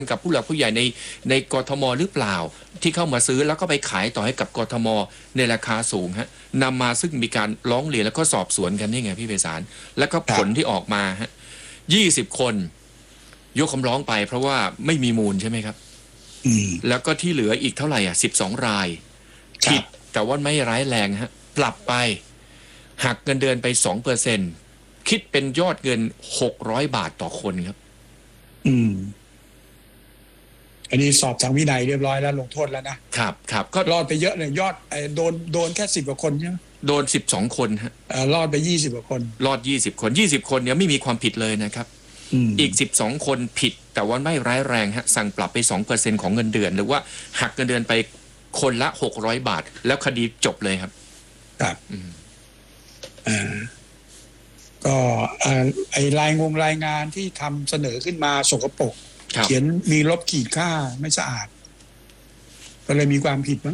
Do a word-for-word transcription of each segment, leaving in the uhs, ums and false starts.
กับผู้หลักผู้ใหญ่ในในกทมหรือเปล่าที่เข้ามาซื้อแล้วก็ไปขายต่อให้กับกทมในราคาสูงฮะนำมาซึ่งมีการร้องเรียนแล้วก็สอบสวนกันนี่ไงพี่ไพศาลแล้วก็ผลที่ออกมาฮะยี่สิบคนยกคำร้องไปเพราะว่าไม่มีมูลใช่ไหมครับแล้วก็ที่เหลืออีกเท่าไหร่อ่ะสิบสองรายผิดแต่ว่าไม่ร้ายแรงฮะปรับไปหักเงินเดือนไปสองเปอร์เซ็นต์คิดเป็นยอดเงินหกร้อยบาทต่อคนครับอืมอันนี้สอบทางวินัยเรียบร้อยแล้วลงโทษแล้วนะครับครับก็รอดไปเยอะเลยยอดไอ้โดนโดนแค่สิบกว่าคนใช่ไหมโดนสิบสองคนฮะรอดไปยี่สิบกว่าคนรอดยี่สิบคนยี่สิบคนเนี่ยไม่มีความผิดเลยนะครับอีกสิบสองคนผิดแต่ว่าไม่ร้ายแรงฮะสั่งปรับไป สองเปอร์เซ็นต์ ของเงินเดือนหรือว่าหักเงินเดือนไปคนละหกร้อยบาทแล้วคดีจบเลยครับครับอ่าก็ไอ้รายงงรายงานที่ทำเสนอขึ้นมาสกปรกเขียนมีลบขีดค่าไม่สะอาดก็เลยมีความผิดมั้ง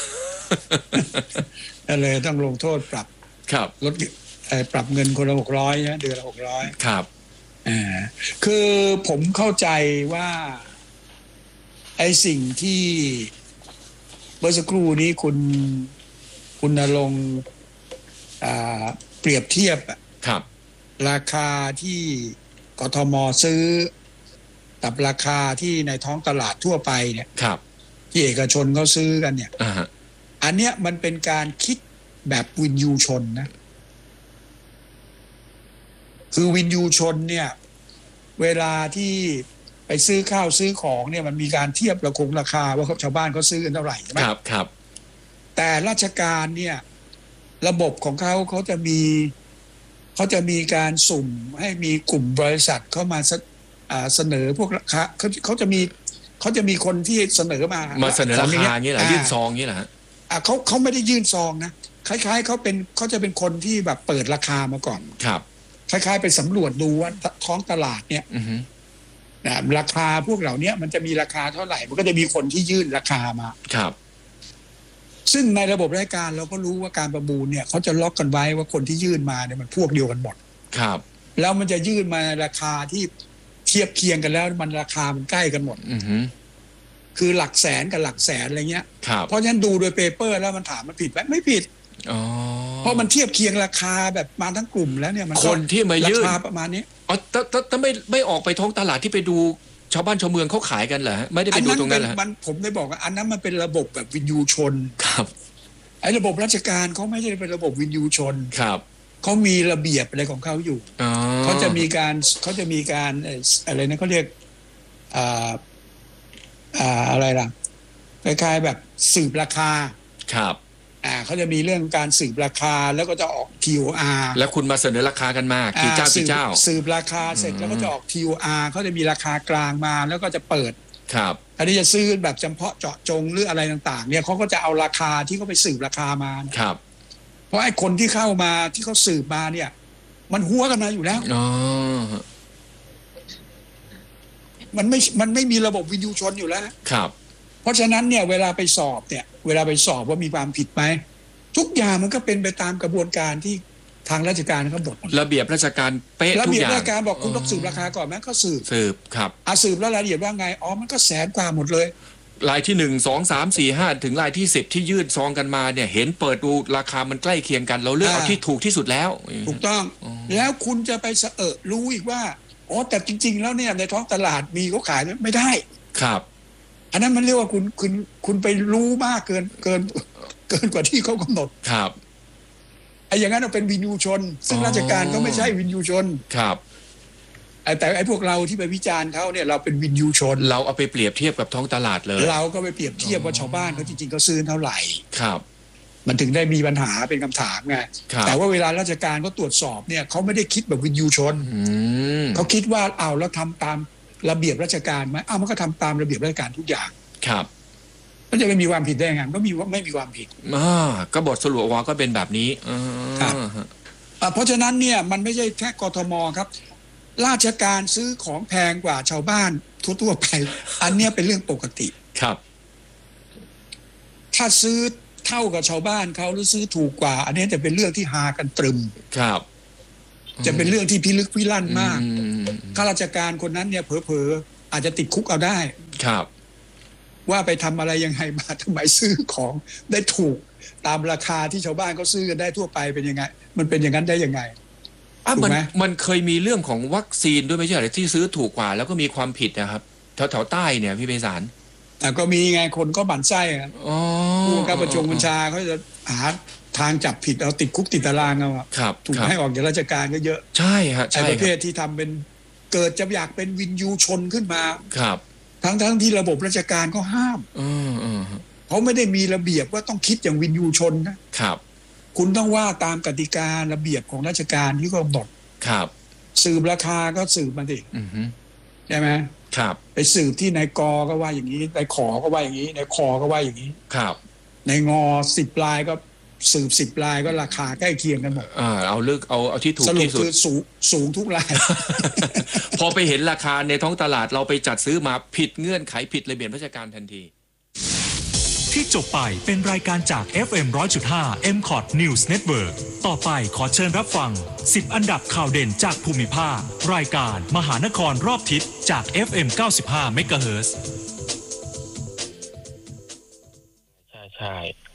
ก็เลยต้องลงโทษปรับครับลดปรับเงินคนละหกร้อยนะเดือนละหกร้อยครับอ่าคือผมเข้าใจว่าไอ้สิ่งที่เมื่อสักครู่นี้คุณคุณณรงค์เปรียบเทียบครับราคาที่กทมซื้อกับราคาที่ในท้องตลาดทั่วไปเนี่ยครับที่เอกชนเขาซื้อกันเนี่ย uh-huh. อันเนี้ยมันเป็นการคิดแบบวินยูชนนะคือวินยูชนเนี่ยเวลาที่ไปซื้อข้าวซื้อของเนี่ยมันมีการเทียบราคงราคาว่าชาวบ้านเขาซื้อกันเท่าไหร่ใช่ไหมครับครับแต่ราชการเนี่ยระบบของเขาเขาจะมีเขาจะมีการสุ่มให้มีกลุ่มบริษัทเข้ามาเสนอพวกราคาเขาเขาจะมีเขาจะมีคนที่เสนอมามาเสนอราคาอย่างนี้เหรอยื่นซองอย่างนี้เหรอฮะอ่าเขาเขาไม่ได้ยื่นซองนะคล้ายๆเขาเป็นเขาจะเป็นคนที่แบบเปิดราคามาก่อนครับคล้ายๆไปสำรวจดูว่าท้องตลาดเนี่ยนะราคาพวกเหล่านี้มันจะมีราคาเท่าไหร่มันก็จะมีคนที่ยื่นราคามาครับซึ่งในระบบราชการเราก็รู้ว่าการประมูลเนี่ยเขาจะล็อกกันไว้ว่าคนที่ยื่นมาเนี่ยมันพวกเดียวกันหมดครับแล้วมันจะยื่นมาราคาที่เทียบเคียงกันแล้วมันราคามันใกล้กันหมดคือหลักแสนกับหลักแสนอะไรเงี้ยเพราะฉะนั้นดูโดยเปเปอร์แล้วมันถามมันผิดไหมไม่ผิดเพราะมันเทียบเคียงราคาแบบมาทั้งกลุ่มแล้วเนี่ยมันคนที่มายื่นราคาประมาณนี้อ๋อแต่แต่ไม่ไม่ออกไปท้องตลาดที่ไปดูชาวบ้านชาวเมืองเขาขายกันเหรอไม่ได้ไปดูตรงนั้นเหรอมันผมได้บอกว่าอันนั้นมันเป็นระบบแบบวินยูชนครับไอ้ระบบราชการเขาไม่ใช่เป็นระบบวินยูชนครับเขามีระเบียบอะไรของเขาอยู่เขาจะมีการเขาจะมีการอะไรนะเขาเรียกอ่าอ่าอะไรล่ะคล้ายๆแบบสืบราคาครับอ่าเขาจะมีเรื่องการสืบราคาแล้วก็จะออก ที โอ อาร์แล้วคุณมาเสนอราคากันมากี่เจ้ากี่เจ้าสืบราคาเสร็จแล้วก็จะออก ที โอ อาร์ เขาจะมีราคากลางมาแล้วก็จะเปิดครับอันนี้จะซื้อแบบเฉพาะเจาะจงหรืออะไรต่างๆเนี่ยเขาก็จะเอาราคาที่เขาไปสืบราคามาครับเพราะไอ้คนที่เข้ามาที่เขาสืบมาเนี่ยมันหัวกันมาอยู่แล้วอ๋อมันไม่มันไม่มีระบบวินยูชนอยู่แล้วครับเพราะฉะนั้นเนี่ยเวลาไปสอบเนี่ยเวลาไปสอบว่ามีความผิดไหมทุกอย่างมันก็เป็นไปตามกระบวนการที่ทางราชการเขาบอกระเบียบราชการเป๊ะทุกอย่างระเบียบราชการบอกคุณต้องสืบราคาก่อนไหมก็สืบสืบครับอ่ะสืบแล้วรายละเอียดว่าไงอ๋อมันก็แสนกว่าหมดเลยรายที่หนึ่งสองสามสี่ห้าถึงรายที่สิบที่ยื่นซองกันมาเนี่ยเห็นเปิดดูราคามันใกล้เคียงกันเราเลือกเอาที่ถูกที่สุดแล้วถูกต้องแล้วคุณจะไปเสอะรู้อีกว่าอ๋อแต่จริงๆแล้วเนี่ยในท้องตลาดมีเขาขายไม่ได้ครับอันนั้นมันเรียกว่าคุณคุณคุณไปรู้มากเกินเกินเกินกว่าที่เขากำหนดครับไอ้อย่างนั้นเป็นวินยูชนซึ่งราชการก็ไม่ใช่วินยูชนครับแต่ไอ้พวกเราที่ไปวิจารณ์เขาเนี่ยเราเป็นวินยูชนเราเอาไปเปรียบเทียบกับท้องตลาดเลยเราก็ไปเปรียบเทียบว่าชาวบ้านเขาจริงๆเขาซื้อเท่าไหร่ครับมันถึงได้มีปัญหาเป็นคำถามไงแต่ว่าเวลาราชการเขาตรวจสอบเนี่ยเขาไม่ได้คิดแบบวินยูชนเขาคิดว่าเอาแล้วทำตามระเบียบราชการไหมอ้าวมันก็ทำตามระเบียบราชการทุกอย่างครับมันจะไม่มีความผิดได้ไงก็มีว่าไม่มีความผิดอ่าก็บทสรุปว่าก็เป็นแบบนี้ครับเพราะฉะนั้นเนี่ยมันไม่ใช่แค่กทมครับราชการซื้อของแพงกว่าชาวบ้านทั่วๆไปอันนี้เป็นเรื่องปกติครับถ้าซื้อเท่ากับชาวบ้านเขาหรือซื้อถูกกว่าอันนี้จะเป็นเรื่องที่ฮากันตรึมครับจะเป็นเรื่องที่พิลึกพิลั่นมากข้าราชการคนนั้นเนี่ยเผลอๆอาจจะติดคุกเอาได้ครับว่าไปทำอะไรยังไงมาทำไมซื้อของได้ถูกตามราคาที่ชาวบ้านเขาซื้อกันได้ทั่วไปเป็นยังไงมันเป็นอย่างนั้นได้ยังไงอ่ะมันมันเคยมีเรื่องของวัคซีนด้วยไม่ใช่เหรอที่ซื้อถูกกว่าแล้วก็มีความผิดนะครับแถวแถวใต้เนี่ยพี่ไพศาลแต่ก็มีไงคนก็บั่นไส้ครับผู้บังคับบัญชาบัญชาเขาจะหาทางจับผิดเอาติดคุกติดตารางเอาถูกให้ออกจากราชการก็เยอะใช่ฮะใช่ประเภทที่ทำเป็นเกิดจะอยากเป็นวินยูชนขึ้นมาครับทั้งทั้งที่ระบบราชการก็ห้ามเขาไม่ได้มีระเบียบว่าต้องคิดอย่างวินยูชนนะครับคุณต้องว่าตามกติการะเบียบของราชการที่เขากำหนดครับสืบราคาก็สืบมาดิใช่ไหมครับไปสืบที่นายกก็ว่าอย่างนี้นายขอก็ว่าอย่างนี้นายคอก็ว่าอย่างนี้ครับนายงอสิบลายก็สืบสิบลายก็ราคาใกล้เคียงกันหมดอ่าเอาเลือกเอาเอาที่ถูกที่สุดสรุปคือสูงสูงทุกรายพอไปเห็นราคาในท้องตลาดเราไปจัดซื้อมาผิดเงื่อนไขผิดระเบียบราชการทันทีที่จบไปเป็นรายการจาก เอฟ เอ็ม หนึ่งร้อยจุดห้า เอ็ม คอท News Network ต่อไปขอเชิญรับฟังสิบอันดับข่าวเด่นจากภูมิภาครายการมหานครรอบทิศจาก เอฟ เอ็ม เก้าสิบห้า เมกะเฮิรตซ์ใช่ใช่